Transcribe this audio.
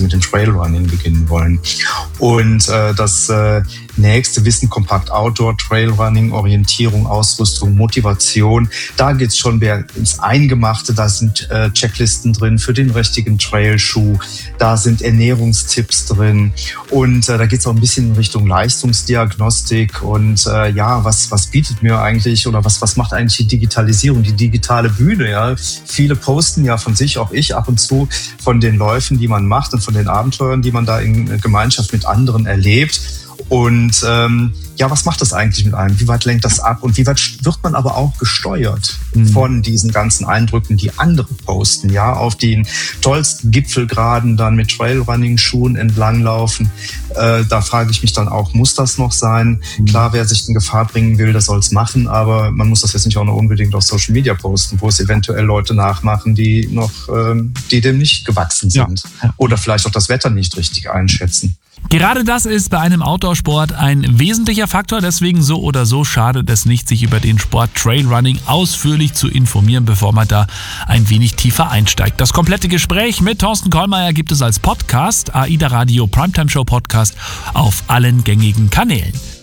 mit dem Trailrunning beginnen wollen. Und das nächste Wissen kompakt Outdoor, Trailrunning, Orientierung, Ausrüstung, Motivation. Da geht's schon mehr ins Eingemachte. Da sind Checklisten drin für den richtigen Trailschuh. Da sind Ernährungstipps drin. Und da geht's auch ein bisschen in Richtung Leistungsdiagnostik. Und was bietet mir eigentlich oder was macht eigentlich die Digitalisierung, die digitale Bühne? Ja? Viele posten ja von sich, auch ich ab und zu, von den Läufen, die man macht und von den Abenteuern, die man da in Gemeinschaft mit anderen erlebt. Und was macht das eigentlich mit einem? Wie weit lenkt das ab? Und wie weit wird man aber auch gesteuert von diesen ganzen Eindrücken, die andere posten? Ja, auf den tollsten Gipfelgraden dann mit Trailrunning-Schuhen entlanglaufen. Da frage ich mich dann auch, muss das noch sein? Klar, wer sich in Gefahr bringen will, der soll es machen. Aber man muss das jetzt nicht auch noch unbedingt auf Social Media posten, wo es eventuell Leute nachmachen, die dem nicht gewachsen sind. Ja. Oder vielleicht auch das Wetter nicht richtig einschätzen. Gerade das ist bei einem Outdoor-Sport ein wesentlicher Faktor, deswegen so oder so schadet es nicht, sich über den Sport Trailrunning ausführlich zu informieren, bevor man da ein wenig tiefer einsteigt. Das komplette Gespräch mit Thorsten Kollmeier gibt es als Podcast, AIDA Radio Primetime Show Podcast auf allen gängigen Kanälen.